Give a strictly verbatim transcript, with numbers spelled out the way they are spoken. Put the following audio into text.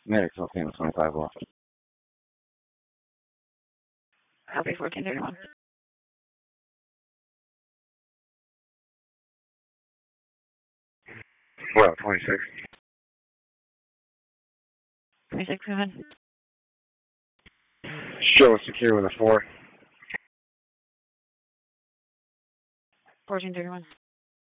Medic fourteen twenty-five off. Copy fourteen thirty-one. Well, twenty-six. twenty-six seven. Show secure with a four. fourteen thirty-one.